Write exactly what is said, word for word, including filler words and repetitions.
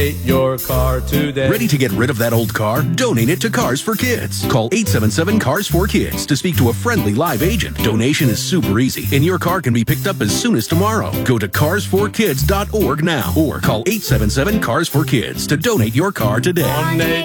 your car today. Ready to get rid of that old car? Donate it to Cars for Kids. Call eight seven seven, C A R S four kids to speak to a friendly live agent. Donation is super easy, and your car can be picked up as soon as tomorrow. Go to cars for kids dot org now or call eight seven seven, C A R S four kids to donate your car today.